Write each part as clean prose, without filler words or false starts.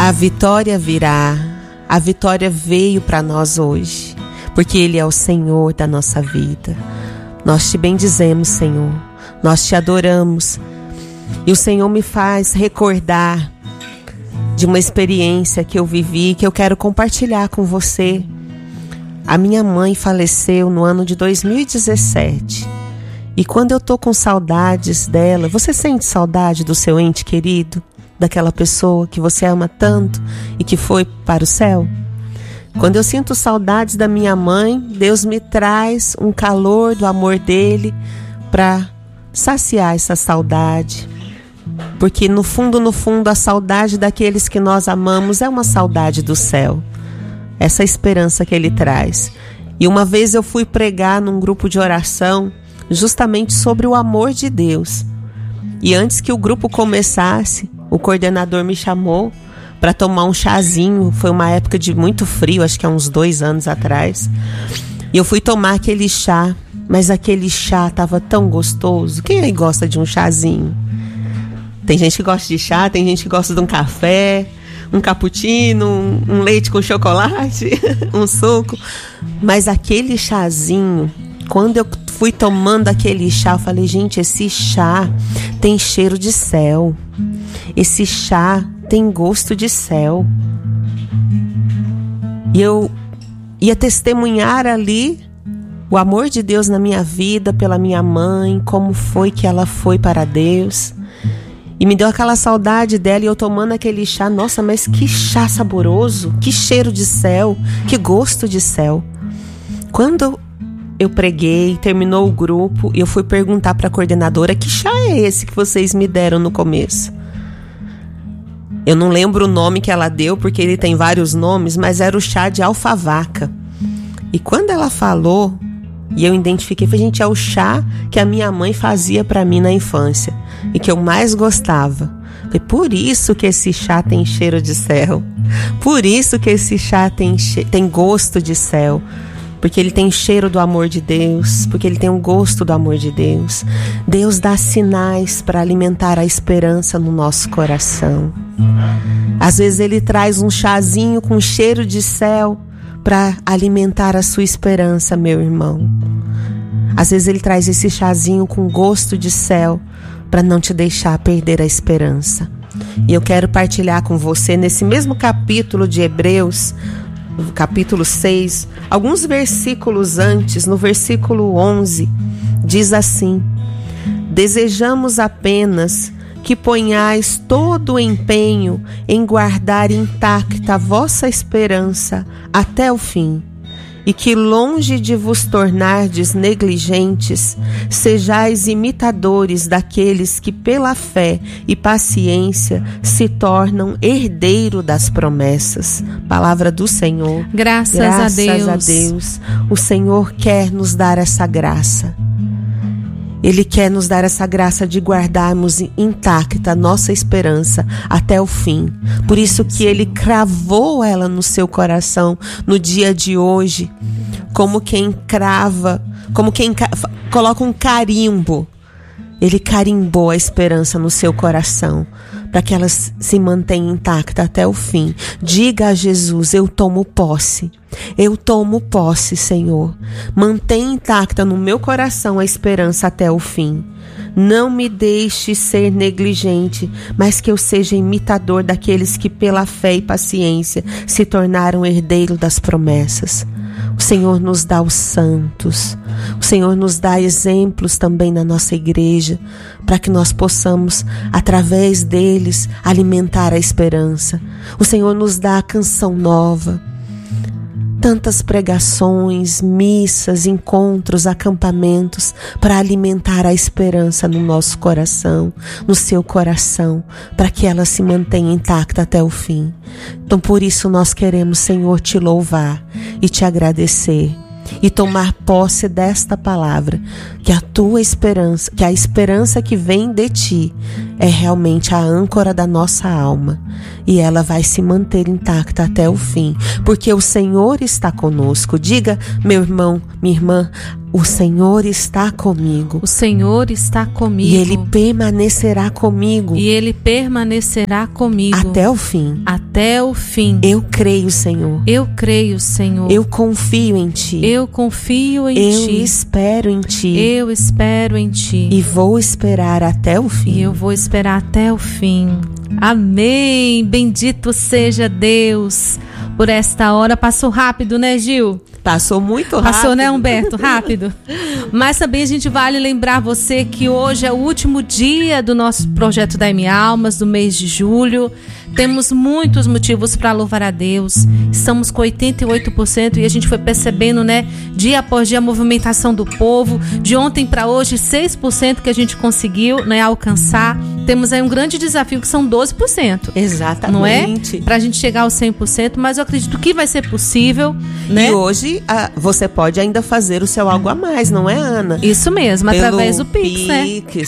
A vitória virá, a vitória veio para nós hoje, porque Ele é o Senhor da nossa vida. Nós te bendizemos, Senhor, nós te adoramos, e o Senhor me faz recordar de uma experiência que eu vivi, que eu quero compartilhar com você. A minha mãe faleceu no ano de 2017, e quando eu tô com saudades dela, você sente saudade do seu ente querido? Daquela pessoa que você ama tanto e que foi para o céu? Quando eu sinto saudades da minha mãe, Deus me traz um calor do amor dele para saciar essa saudade. Porque no fundo, a saudade daqueles que nós amamos é uma saudade do céu. Essa esperança que ele traz. E uma vez eu fui pregar num grupo de oração justamente sobre o amor de Deus. E antes que o grupo começasse, o coordenador me chamou para tomar um chazinho. Foi uma época de muito frio, acho que há uns 2 anos atrás. E eu fui tomar aquele chá, mas aquele chá estava tão gostoso. Quem aí gosta de um chazinho? Tem gente que gosta de chá, tem gente que gosta de um café, um cappuccino, um leite com chocolate, um suco. Mas aquele chazinho, quando eu fui tomando aquele chá, eu falei, gente, esse chá tem cheiro de céu. Esse chá tem gosto de céu. E eu ia testemunhar ali o amor de Deus na minha vida, pela minha mãe, como foi que ela foi para Deus. E me deu aquela saudade dela, e eu tomando aquele chá. Nossa, mas que chá saboroso, que cheiro de céu, que gosto de céu. Quando eu preguei, terminou o grupo, e eu fui perguntar para a coordenadora, que chá é esse que vocês me deram no começo? Eu não lembro o nome que ela deu, porque ele tem vários nomes, mas era o chá de alfavaca. E quando ela falou, e eu identifiquei, falei, gente, é o chá que a minha mãe fazia para mim na infância, e que eu mais gostava. Falei, por isso que esse chá tem cheiro de céu, por isso que esse chá tem gosto de céu, porque ele tem cheiro do amor de Deus, porque ele tem um gosto do amor de Deus. Deus dá sinais para alimentar a esperança no nosso coração. Às vezes ele traz um chazinho com cheiro de céu para alimentar a sua esperança, meu irmão. Às vezes ele traz esse chazinho com gosto de céu para não te deixar perder a esperança. E eu quero partilhar com você nesse mesmo capítulo de Hebreus, capítulo 6, alguns versículos antes, no versículo 11, diz assim: desejamos apenas que ponhais todo o empenho em guardar intacta a vossa esperança até o fim, e que, longe de vos tornardes negligentes, sejais imitadores daqueles que pela fé e paciência se tornam herdeiro das promessas. Palavra do Senhor. Graças a Deus. O Senhor quer nos dar essa graça. Ele quer nos dar essa graça de guardarmos intacta a nossa esperança até o fim. Por isso que Ele cravou ela no seu coração no dia de hoje, como quem crava, como quem coloca um carimbo. Ele carimbou a esperança no seu coração, para que ela se mantenha intacta até o fim. Diga a Jesus, eu tomo posse, Senhor. Mantém intacta no meu coração a esperança até o fim. Não me deixe ser negligente, mas que eu seja imitador daqueles que pela fé e paciência se tornaram herdeiro das promessas. O Senhor nos dá os santos, o Senhor nos dá exemplos também na nossa igreja, para que nós possamos, através deles, alimentar a esperança. O Senhor nos dá a canção nova, tantas pregações, missas, encontros, acampamentos, para alimentar a esperança no nosso coração, no seu coração, para que ela se mantenha intacta até o fim. Então, por isso nós queremos, Senhor, te louvar e te agradecer e tomar posse desta palavra, que a tua esperança, que a esperança que vem de ti é realmente a âncora da nossa alma, e ela vai se manter intacta até o fim, porque o Senhor está conosco. Diga, meu irmão, minha irmã, O Senhor está comigo. O Senhor está comigo. E Ele permanecerá comigo. E Ele permanecerá comigo. Até o fim. Até o fim. Eu creio, Senhor. Eu creio, Senhor. Eu confio em Ti. Eu confio em Ti. Ti. Eu espero em Ti. Eu espero em Ti. E vou esperar até o fim. E eu vou esperar até o fim. Amém. Bendito seja Deus por esta hora. Passou rápido, né, Gil? Passou muito rápido. Passou, né, Humberto? Rápido. Mas também a gente vale lembrar você que hoje é o último dia do nosso projeto Dai-me Almas, do mês de julho. Temos muitos motivos para louvar a Deus. Estamos com 88% e a gente foi percebendo, né, dia após dia a movimentação do povo. De ontem para hoje, 6% que a gente conseguiu, né, alcançar. Temos aí um grande desafio que são 12%. Exatamente. Não é? Para a gente chegar aos 100%, mas eu acredito que vai ser possível, né? E hoje você pode ainda fazer o seu algo a mais, não é, Ana? Isso mesmo, através do Pix, né?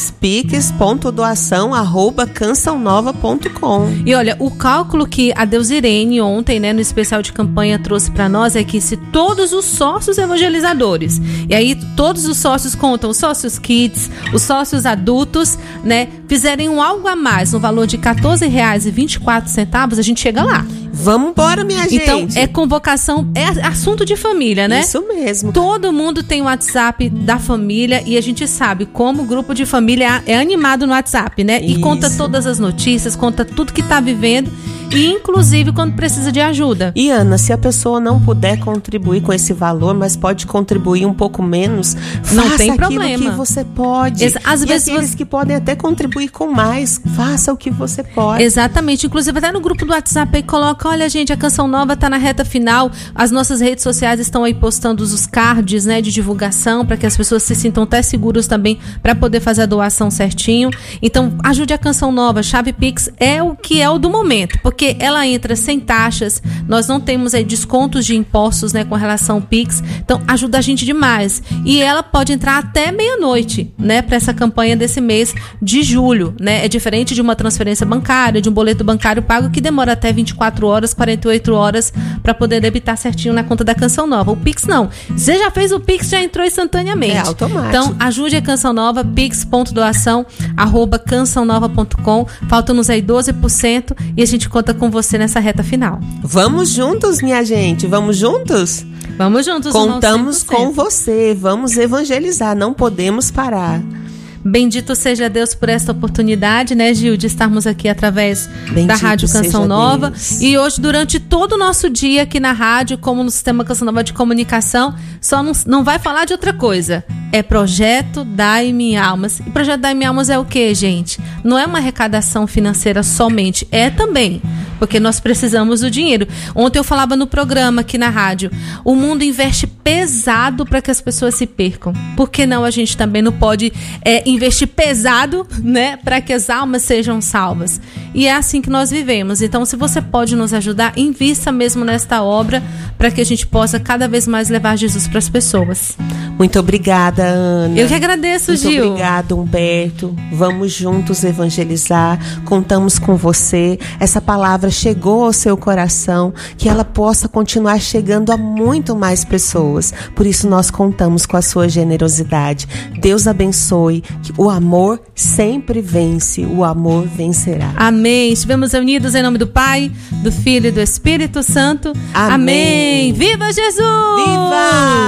Pix.doação@cançãonova.com. E olha, o cálculo que a Deusirene ontem, né, no especial de campanha trouxe para nós é que se todos os sócios evangelizadores, e aí todos os sócios contam, os sócios kids, os sócios adultos, né, fizerem um algo a mais no valor de R$14,24, a gente chega lá. Vamos embora, minha gente. Então, é convocação, é assunto de família, né? Isso mesmo. Todo mundo tem o WhatsApp da família e a gente sabe como o grupo de família é animado no WhatsApp, né? E conta todas as notícias, conta tudo que tá vivendo e inclusive quando precisa de ajuda. E Ana, se a pessoa não puder contribuir com esse valor, mas pode contribuir um pouco menos, não tem aquilo problema. que você pode. Às vezes aqueles que podem até contribuir com mais, faça o que você pode. Exatamente. Inclusive até no grupo do WhatsApp aí coloca, olha gente, a Canção Nova tá na reta final, as nossas redes sociais estão aí postando os cards, né, de divulgação para que as pessoas se sintam até seguros também para poder fazer a doação certinho. Então ajude a Canção Nova, chave Pix é o que é o do momento, porque ela entra sem taxas, nós não temos aí descontos de impostos, né, com relação ao Pix, então ajuda a gente demais. E ela pode entrar até meia-noite, né, para essa campanha desse mês de julho, né, é diferente de uma transferência bancária, de um boleto bancário pago que demora até 24 horas, 48 horas para poder debitar certinho na conta da Canção Nova. O Pix não. Você já fez o Pix, já entrou instantaneamente. É automático. Então, ajude a Canção Nova, pix.doação@cançãonova.com. Faltam-nos aí 12% e a gente conta com você nessa reta final. Vamos juntos, minha gente. Vamos juntos? Vamos juntos. Contamos com você. Vamos evangelizar. Não podemos parar. Bendito seja Deus por esta oportunidade, né, Gil, de estarmos aqui através da Rádio Canção Nova. E hoje, durante todo o nosso dia aqui na rádio, como no Sistema Canção Nova de Comunicação, só não vai falar de outra coisa. É Projeto Dai-me Almas. E Projeto Dai-me Almas é o quê, gente? Não é uma arrecadação financeira somente, é também, porque nós precisamos do dinheiro. Ontem eu falava no programa aqui na rádio, o mundo investe pesado para que as pessoas se percam. Por que não a gente também não pode investir pesado, né, para que as almas sejam salvas? E é assim que nós vivemos. Então, se você pode nos ajudar, invista mesmo nesta obra para que a gente possa cada vez mais levar Jesus para as pessoas. Muito obrigada, Ana. Eu que agradeço, Gil. Muito obrigada, Humberto. Vamos juntos evangelizar. Contamos com você. Essa palavra chegou ao seu coração, que ela possa continuar chegando a muito mais pessoas. Por isso nós contamos com a sua generosidade. Deus abençoe. Que o amor sempre vence. O amor vencerá. Amém. Estivemos unidos em nome do Pai, do Filho e do Espírito Santo. Amém. Amém. Viva Jesus! Viva!